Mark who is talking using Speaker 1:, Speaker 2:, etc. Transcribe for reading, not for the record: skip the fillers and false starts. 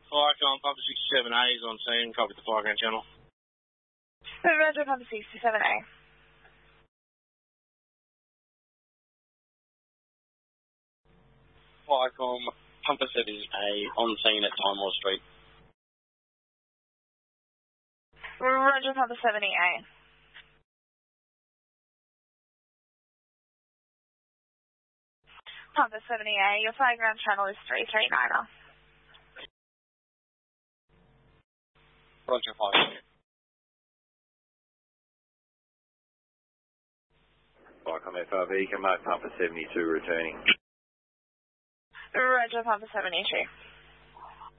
Speaker 1: Viacom, Papa 67A is on scene, copy the fire ground channel.
Speaker 2: Roger, Papa 67A.
Speaker 1: Viacom, Papa 70A on scene at Timewell Street.
Speaker 2: Roger, Papa 70A. Papa 70A, your fire ground channel is 339er.
Speaker 1: Roger, 5.
Speaker 3: Viacom FRV, can mark Papa 72 returning.
Speaker 2: Roger, Papa 72.